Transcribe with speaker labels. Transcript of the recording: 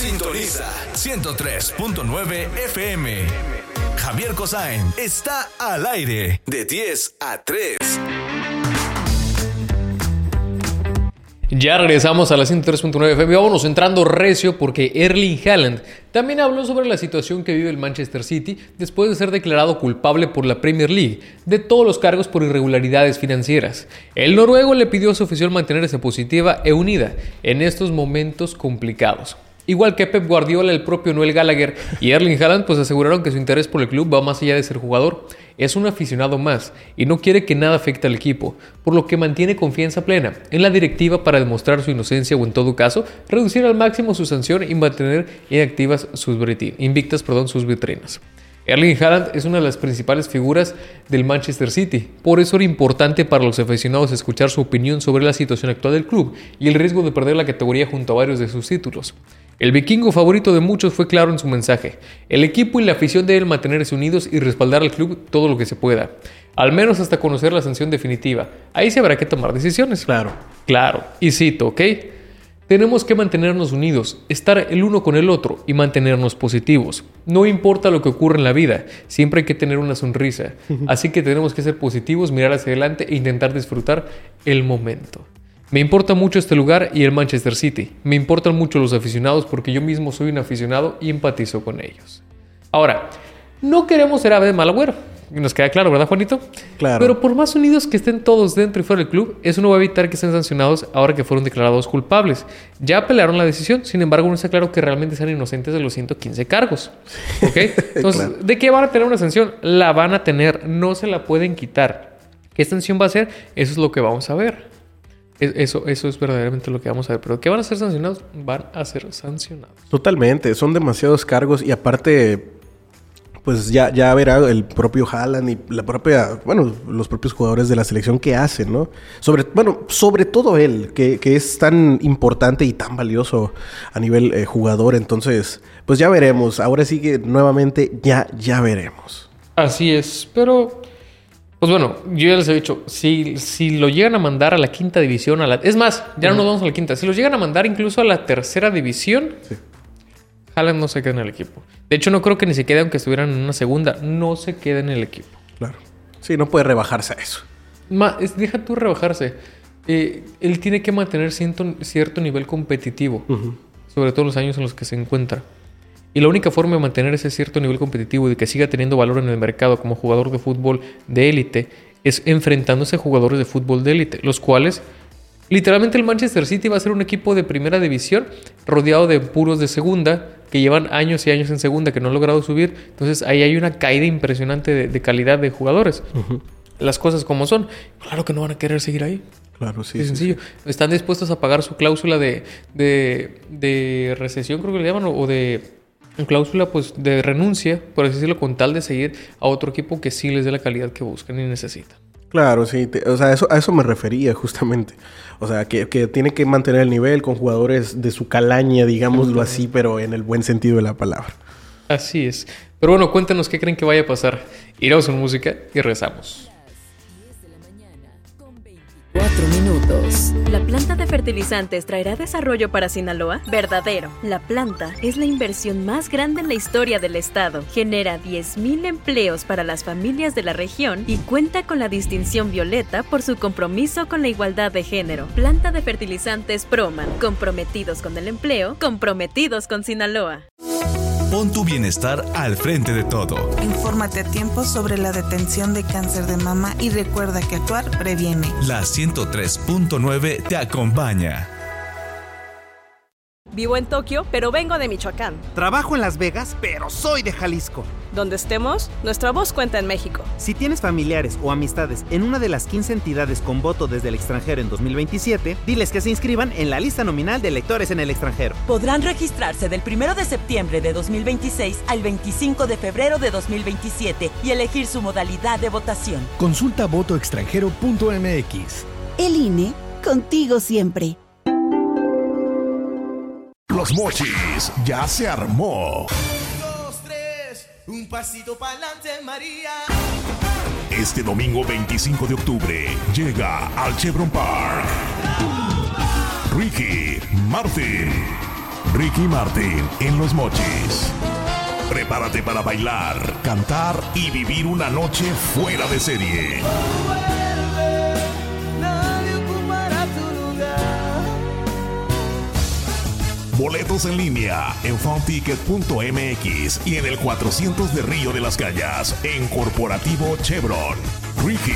Speaker 1: Sintoniza 103.9 FM. Javier Cosain está al aire de 10 a 3.
Speaker 2: Ya regresamos a la 103.9 FM. Vámonos entrando recio porque Erling Haaland también habló sobre la situación que vive el Manchester City después de ser declarado culpable por la Premier League de todos los cargos por irregularidades financieras. El noruego le pidió a su afición mantenerse positiva e unida en estos momentos complicados. Igual que Pep Guardiola, el propio Noel Gallagher y Erling Haaland pues aseguraron que su interés por el club va más allá de ser jugador. Es un aficionado más y no quiere que nada afecte al equipo, por lo que mantiene confianza plena en la directiva para demostrar su inocencia o en todo caso reducir al máximo su sanción y mantener invictas sus vitrinas. Erling Haaland es una de las principales figuras del Manchester City, por eso era importante para los aficionados escuchar su opinión sobre la situación actual del club y el riesgo de perder la categoría junto a varios de sus títulos. El vikingo favorito de muchos fue claro en su mensaje. El equipo y la afición deben mantenerse unidos y respaldar al club todo lo que se pueda, al menos hasta conocer la sanción definitiva. Ahí se habrá que tomar decisiones. Claro. Y cito, ¿ok? Tenemos que mantenernos unidos, estar el uno con el otro y mantenernos positivos. No importa lo que ocurra en la vida, siempre hay que tener una sonrisa. Así que tenemos que ser positivos, mirar hacia adelante e intentar disfrutar el momento. Me importa mucho este lugar y el Manchester City. Me importan mucho los aficionados porque yo mismo soy un aficionado y empatizo con ellos. Ahora, no queremos ser ave de mal agüero. Nos queda claro, ¿verdad, Juanito?
Speaker 3: Claro.
Speaker 2: Pero por más unidos que estén todos dentro y fuera del club, eso no va a evitar que estén sancionados ahora que fueron declarados culpables. Ya apelaron la decisión, sin embargo no está claro que realmente sean inocentes de los 115 cargos. ¿Ok? Entonces,
Speaker 3: Claro.
Speaker 2: ¿De qué van a tener una sanción? La van a tener, no se la pueden quitar. ¿Qué sanción va a ser? Eso es lo que vamos a ver. Eso es verdaderamente lo que vamos a ver. ¿Pero qué van a ser sancionados? Van a ser sancionados.
Speaker 3: Totalmente. Son demasiados cargos y aparte, pues ya verá el propio Haaland y los propios jugadores de la selección que hacen, ¿no? Sobre todo él, que es tan importante y tan valioso a nivel jugador. Entonces, pues ya veremos. Ahora sí que nuevamente ya veremos.
Speaker 2: Así es, pero... Pues bueno, yo ya les he dicho, si lo llegan a mandar a la quinta división, es más, ya no nos vamos a la quinta, si lo llegan a mandar incluso a la tercera división, sí. Haaland no se queda en el equipo. De hecho, no creo que ni se quede aunque estuvieran en una segunda, no se queda en el equipo.
Speaker 3: Claro. Sí, no puede rebajarse a eso.
Speaker 2: Deja tú rebajarse. Él tiene que mantener cierto nivel competitivo, sobre todo los años en los que se encuentra. Y la única forma de mantener ese cierto nivel competitivo y de que siga teniendo valor en el mercado como jugador de fútbol de élite es enfrentándose a jugadores de fútbol de élite, los cuales literalmente el Manchester City va a ser un equipo de primera división rodeado de puros de segunda que llevan años y años en segunda que no han logrado subir. Entonces ahí hay una caída impresionante de calidad de jugadores. Las cosas como son. Claro que no van a querer seguir ahí.
Speaker 3: Claro, sí.
Speaker 2: Es sencillo. Sí. Están dispuestos a pagar su cláusula de recesión, creo que le llaman, o de... cláusula pues de renuncia, por así decirlo, con tal de seguir a otro equipo que sí les dé la calidad que buscan y necesitan.
Speaker 3: Claro, sí. A eso me refería justamente. O sea, que tiene que mantener el nivel con jugadores de su calaña, digámoslo así, pero en el buen sentido de la palabra.
Speaker 2: Así es. Pero bueno, cuéntanos qué creen que vaya a pasar. Iremos con música y regresamos.
Speaker 4: 4 minutos. ¿La planta de fertilizantes traerá desarrollo para Sinaloa? Verdadero. La planta es la inversión más grande en la historia del estado. Genera 10,000 empleos para las familias de la región y cuenta con la distinción violeta por su compromiso con la igualdad de género. Planta de fertilizantes Proman. Comprometidos con el empleo, comprometidos con Sinaloa.
Speaker 1: Pon tu bienestar al frente de todo.
Speaker 5: Infórmate a tiempo sobre la detención de cáncer de mama y recuerda que actuar previene.
Speaker 1: La 103.9 te acompaña.
Speaker 6: Vivo en Tokio, pero vengo de Michoacán.
Speaker 7: Trabajo en Las Vegas, pero soy de Jalisco.
Speaker 6: Donde estemos, nuestra voz cuenta en México.
Speaker 7: Si tienes familiares o amistades en una de las 15 entidades con voto desde el extranjero en 2027, diles que se inscriban en la lista nominal de electores en el extranjero.
Speaker 8: Podrán registrarse del 1 de septiembre de 2026 al 25 de febrero de 2027 y elegir su modalidad de votación.
Speaker 9: Consulta votoextranjero.mx.
Speaker 10: El INE, contigo siempre.
Speaker 1: Los Mochis ya se armó.
Speaker 11: 2, 3, un pasito pa'lante, María.
Speaker 1: Este domingo 25 de octubre llega al Chevron Park Ricky Martin,
Speaker 12: Ricky Martin en Los Mochis. Prepárate para bailar, cantar y vivir una noche fuera de serie. Boletos en línea en funticket.mx y en el 400 de Río de las Calles en Corporativo Chevron. Ricky